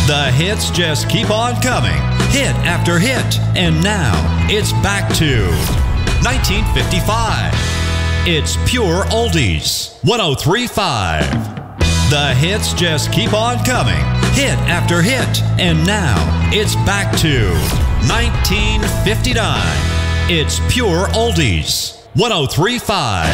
The hits just keep on coming, hit after hit, and now it's back to 1955. It's pure oldies, 103.5. The hits just keep on coming, hit after hit, and now it's back to 1959. It's pure oldies, 103.5.